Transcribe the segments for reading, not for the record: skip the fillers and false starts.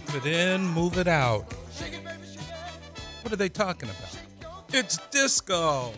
Move it in, move it out. What are they talking about? It's disco.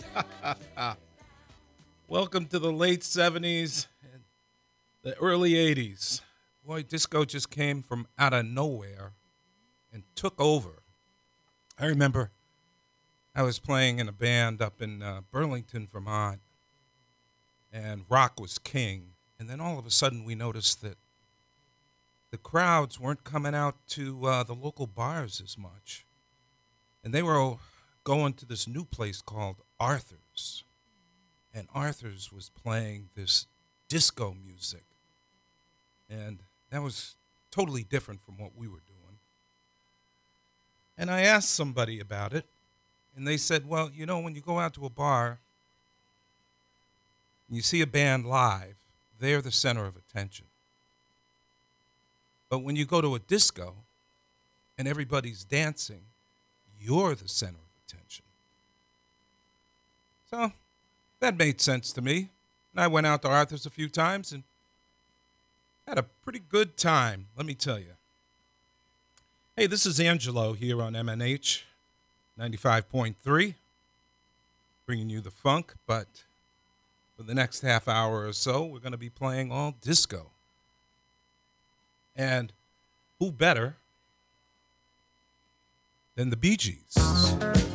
Welcome to the late 70s and the early 80s. Boy, disco just came from out of nowhere and took over. I remember I was playing in a band up in Burlington, Vermont, and rock was king. And then all of a sudden we noticed that the crowds weren't coming out to the local bars as much. And they were going to this new place called Arthur's. And Arthur's was playing this disco music. And that was totally different from what we were doing. And I asked somebody about it. And they said, well, you know, when you go out to a bar and you see a band live, they're the center of attention. But when you go to a disco and everybody's dancing, you're the center of attention. So that made sense to me. And I went out to Arthur's a few times and had a pretty good time, let me tell you. Hey, this is Angelo here on MNH 95.3, bringing you the funk, but for the next half hour or so, we're going to be playing all disco. And who better than the Bee Gees?